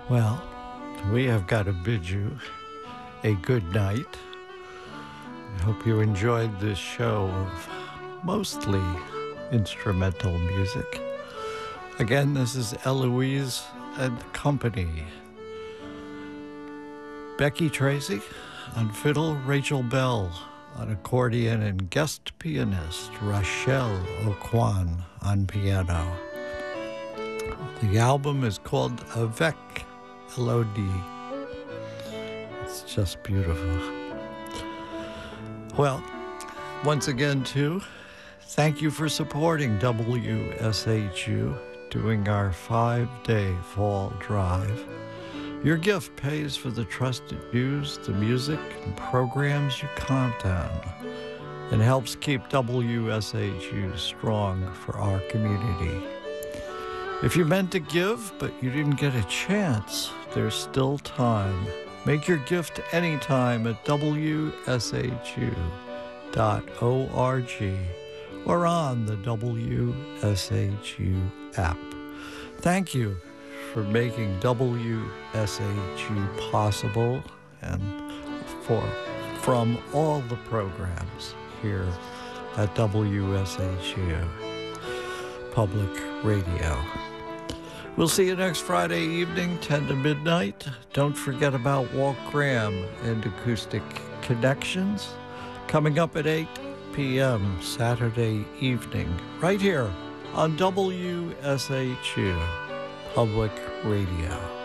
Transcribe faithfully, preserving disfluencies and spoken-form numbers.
Well, we have got to bid you a good night. I hope you enjoyed this show of mostly instrumental music. Again, this is Eloise and Company. Becky Tracy on fiddle, Rachel Bell on accordion, and guest pianist Rachelle Aucoin on piano. The album is called Avec Elodie. It's just beautiful. Well, once again, too, thank you for supporting W S H U, doing our five-day fall drive. Your gift pays for the trusted news, the music, and programs you count on, and helps keep W S H U strong for our community. If you meant to give, but you didn't get a chance, there's still time. Make your gift anytime at W S H U dot org or on the W S H U app. Thank you for making W S H U possible and for from all the programs here at W S H U Public Radio. We'll see you next Friday evening, ten to midnight. Don't forget about Walt Graham and Acoustic Connections coming up at eight p.m. Saturday evening, right here on W S H U Public Radio.